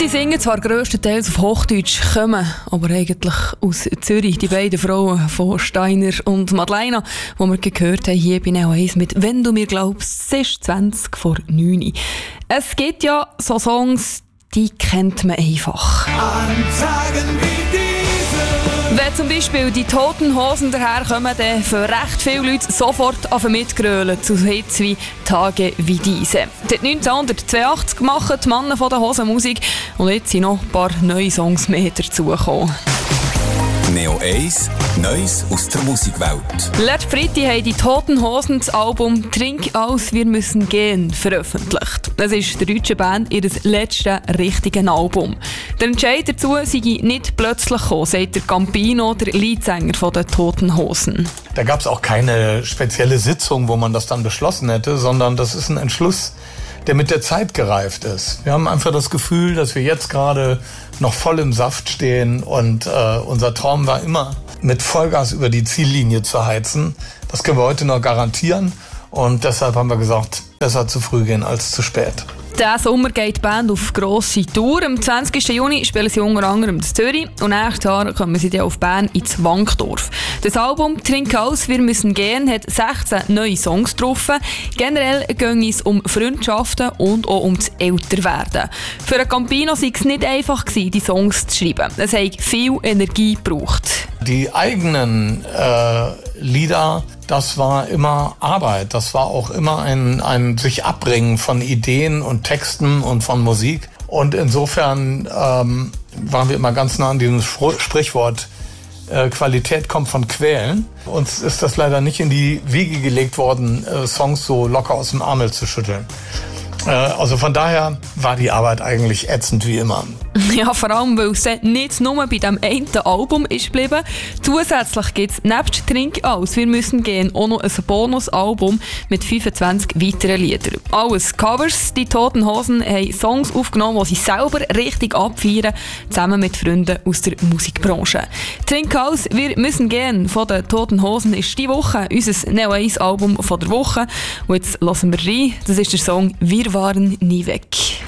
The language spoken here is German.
Sie singen zwar grösstenteils auf Hochdeutsch, kommen aber eigentlich aus Zürich. Die beiden Frauen von Steiner und Madeleine, die wir gehört haben hier bei Neo 1 mit «Wenn du mir glaubst», es ist 20 vor 9. Es gibt ja so Songs, die kennt man einfach. An Tagen wie diesen. Wenn zum Beispiel die Toten Hosen daherkommen, dann für recht viele Leute sofort an mitgrölen zu Hits wie «Tage wie diese». Seit 1982 machen die Männer von der Hosen Musik und jetzt sind noch ein paar neue Songs mehr dazugekommen. Neo 1, Neues aus der Musikwelt. Letzten Freitag haben die Toten Hosen das Album «Trink aus, wir müssen gehen» veröffentlicht. Das ist der deutschen Band ihr letztes richtiges Album. Der Entscheid dazu sei nicht plötzlich gekommen, sagt der Campino, der Leadsänger von den Toten Hosen. Da gab es auch keine spezielle Sitzung, wo man das dann beschlossen hätte, sondern das ist ein Entschluss, der mit der Zeit gereift ist. Wir haben einfach das Gefühl, dass wir jetzt gerade noch voll im Saft stehen und unser Traum war immer, mit Vollgas über die Ziellinie zu heizen. Das können wir heute noch garantieren und deshalb haben wir gesagt, besser zu früh gehen als zu spät. Diesen Sommer geht die Band auf grosse Tour. Am 20. Juni spielen sie unter anderem in Zürich und nächstes Jahr kommen sie dann auf Bern ins Wankdorf. Das Album «Trink aus, wir müssen gehen» hat 16 neue Songs drauf. Generell ging es um Freundschaften und auch um das Älterwerden. Für einen Campino sei es nicht einfach gewesen, die Songs zu schreiben. Es hat viel Energie gebraucht. Die eigenen Lieder, das war immer Arbeit. Das war auch immer ein sich abbringen von Ideen und Texten und von Musik. Und insofern waren wir immer ganz nah an diesem Sprichwort, Qualität kommt von Quälen. Uns ist das leider nicht in die Wiege gelegt worden, Songs so locker aus dem Ärmel zu schütteln. Also von daher war die Arbeit eigentlich ätzend wie immer. Ja, vor allem, weil es nicht nur bei diesem einen Album ist geblieben. Zusätzlich gibt es nebst «Trink aus, wir müssen gehen» auch noch ein Bonusalbum mit 25 weiteren Liedern. Alles Covers. Die Toten Hosen haben Songs aufgenommen, die sie selber richtig abfeiern, zusammen mit Freunden aus der Musikbranche. «Trink aus, wir müssen gehen» von den Toten Hosen ist diese Woche unser Neo 1 Album von der Woche. Und jetzt hören wir rein. Das ist der Song «Wir waren nie weg».